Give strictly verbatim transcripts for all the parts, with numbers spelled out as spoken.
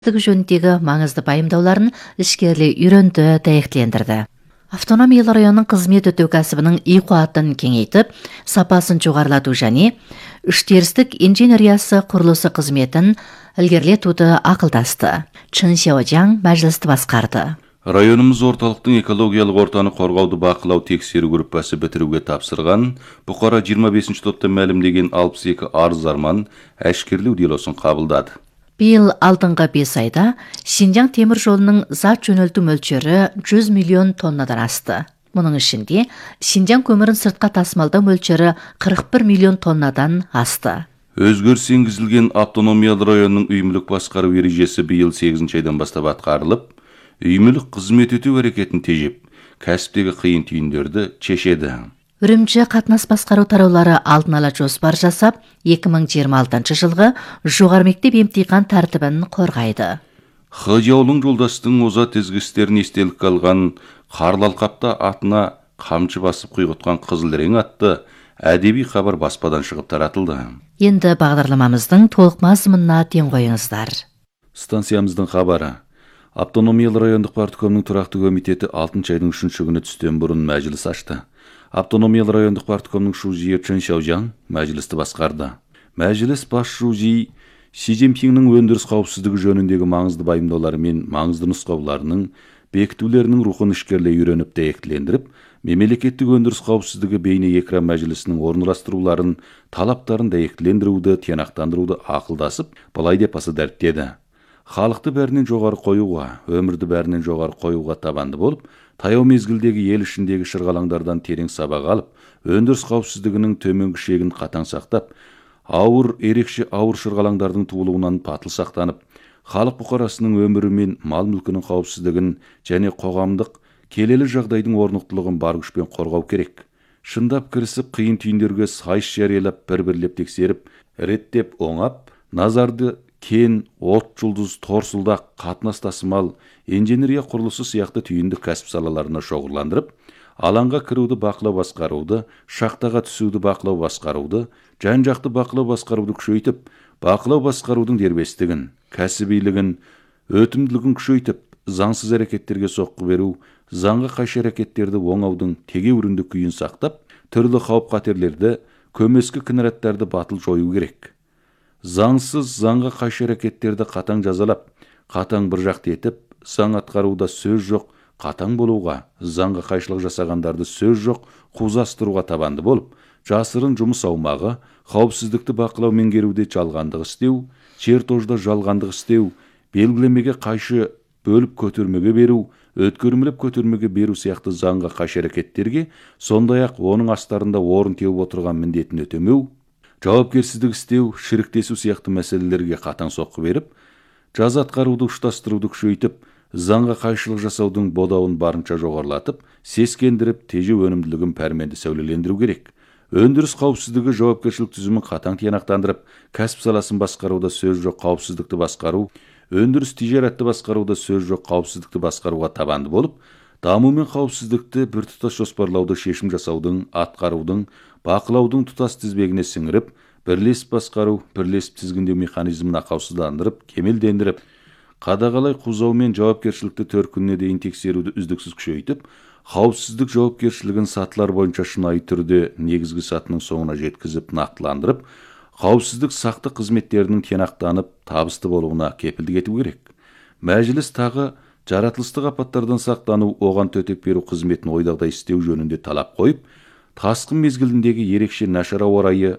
жөніндегі маңызды пайымдауларын ішкерлей үйренді, дәйектілендірді. Автономиялы районның қызмет өтеу кәсібінің үй-қуатын кеңейтіп, сапасын жоғарылату және үштерістік инженериясы құрылысы қызметін ілгерілетуді ақылдасты. Чын Сяожаң мәжілісті басқарды. Районымыз орталықтың экологиялық ортаны қорғауды бақылау тексеру группасы бітіруге тапсырған, бұқара жиырма бесінші топта мәлімдеген алпыс екі арыз арман әшкерлеу делосын қабылдады. Биыл алдыңғы бес айда Шинжаң темір жолының зат жөнелту мөлшері жүз миллион тоннадан асты. Мұның ішінде Шинжаң көмірін сыртқа тасымалдау мөлшері қырық бір миллион тоннадан асты. Өзгеріс енгізілген автономиялы районның үймілік басқару ережесі биыл сегізінші айдан бастап атқарылып, үймілік қызмет өтеу әрекетін тежеп, кәсіптегі қиын түйіндерді шешеді. Үрімжі қатынас басқару тараулары алдын ала жоспар жасап, екі мың жиырма алтыншы жылғы жоғары мектеп емтихан тәртібін қорғайды. Хыжаулың жолдастың озат ізгістерін естелік қалған қарлы алқапта атына қамшы басып құйғытқан қызыл рең атты әдеби хабар баспадан шығып таратылды. Енді бағдарламамыздың толық мазмұнына ден қойыңыздар. Станциямыздың хабары. Автономиялы райондық парткомның тұрақты комитеті алтыншы айдың үшінші күні түстен бұрын мәжіліс ашты. Автономиялы райондық парткомның шужиі Чын Сяожаң мәжілісті басқарды. Мәжіліс бас шужи Си Цзиньпиннің өндіріс қауіпсіздігі жөніндегі маңызды байымдаулары мен маңызды нұсқауларының бекітулерінің рухын ішкерлей үйреніп дәйектілендіріп, мемлекеттік өндіріс қауіпсіздігі бейне экран мәжілісінің орынластыруларын, талаптарын дәйектілендіруді, тиянақтандыруды ақылдасып, былай деп асы дәріптеді. Халықты бәрінен жоғары қоюға, өмірді бәрінен жоғары қоюға табанды болып, таяу мезгілдегі ел ішіндегі шырғалаңдардан терең сабақ алып, өндіріс қауіпсіздігінің төменгі шегін қатаң сақтап, ауыр, ерекше ауыр шырғалаңдардың туылуынан патыл сақтанып, халық бұқарасының өмірі мен мал мүлкінің қауіпсіздігін және қоғамдық келелі жағдайдың орнықтылығын бар күшпен қорғау керек. Шындап кірісіп, қиын түйіндерге сайыс жариялап, бір-бірлеп тексеріп, реттеп оңап, назарды кен, от жұлдыз, торсылдақ, қатынас тасымал, инженерия құрылысы сияқты түйінді кәсіп салаларына шоғырландырып, алаңға кіруді бақылау басқаруды, шахтаға түсуді бақылау басқаруды, жан-жақты бақылау басқаруды күшейтіп, бақылау басқарудың дербестігін, кәсібилігін, өтімділігін күшейтіп, заңсыз әрекеттерге соққы беру, заңға қайшы әрекеттерді оңаудың тегеурінді күйін сақтап, түрлі қауіп-қатерлерді, көмескі кінәраттарды батыл жою керек. Заңсыз, заңға қайшы әрекеттерді қатаң жазалап, қатаң бір жақты етіп, заң атқаруда сөз жоқ, қатаң болуға, заңға қайшылық жасағандарды сөз жоқ, қузастыруға табанды болып, жасырын жұмыс аумағы, қауіпсіздікті бақылау меңгеруде жалғандық істеу, чертожда жалғандық істеу, белгілемеге қайшы бөліп көтермеге беру, өткөрмелеп көтермеге беру сияқты заңға қайшы әрекеттерге, сондай-ақ оның астарында орын теуіп отырған міндетін өтемеу, жауапкерсіздік істеу, шіріктесу сияқты мәселелерге қатаң соққы беріп, жаза атқаруды ұштастыруды күшейтіп, заңға қайшылық жасаудың бодауын барынша жоғарылатып, сескендіріп, тежеу өнімділігін пәрменді сәулелендіру керек. Өндіріс қауіпсіздігі жауапкершілік түзімін қатаң тиянақтандырып, кәсіп саласын басқаруда сөз жоқ қауіпсіздікті басқару, өндіріс тижаратты басқаруда сөз жоқ қауіпсіздікті басқаруға табанды болып, даму мен қауіпсіздікті біртұтас жоспарлауды шешім жасаудың, атқарудың, бақылаудың тұтас тізбегіне сіңіріп, бірлесіп басқару, бірлесіп тізгіндеу механизмін ақаусыздандырып, кемелдендіріп, қадағалай қузау мен жауапкершілікті төрт күніне дейін тексеруді үздіксіз күшейтіп, қауіпсіздік жауапкершілігін сатылар бойынша шынайы түрде негізгі сатының соңына жеткізіп, нақтыландырып, қауіпсіздік сақтық қызметтерінің тиянақтанып, табысты болуына кепілдік ету керек. Мәжіліс тағы жаратылыстық апаттардан сақтану, оған төтеп беру қызметін ойдағыдай істеу жөнінде талап қойып, тасқын мезгіліндегі ерекше нашар ауа райы,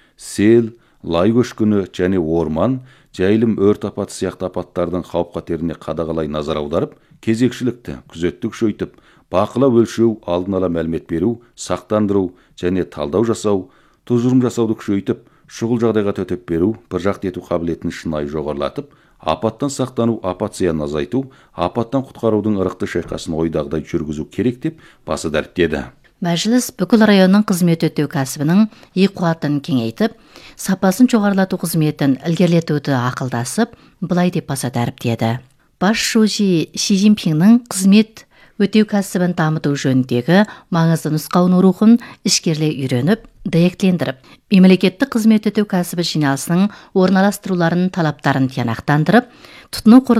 сел, лай көшкіні және орман, жайылым өрт апаты сияқты апаттардың қауіп-қатеріне қадағалай назар аударып, кезекшілікті, күзетті күшейтіп, бақылау өлшеу, алдын ала мәлімет беру, сақтандыру және талдау жасау, тұжырым жасауды күшейтіп, шұғыл жағдайға төтеп беру, бір жақты ету қабілетін шынайы жоғарылатып, апаттан сақтану, апат зиянын азайту, апаттан құтқарудың ырықты шайқасын ойдағыдай жүргізу керек деп басы дәріптеді. Мәжіліс бүкіл районның қызмет өтеу кәсібінің үй-қуатын кеңейтіп, сапасын жоғарылату қызметін ілгерілетуді ақылдасып, былай деп баса дәріптеді. Бас шужи Си Цзиньпиннің қызмет өтеу кәсібін дамыту жөніндегі маңызды нұсқауының рухын ішкерлей үйреніп, дәйектендіріп, мемлекеттік қызмет өтеу кәсібі жиналысының орналастыруларын талаптарын тиянақтандырып, тұтыну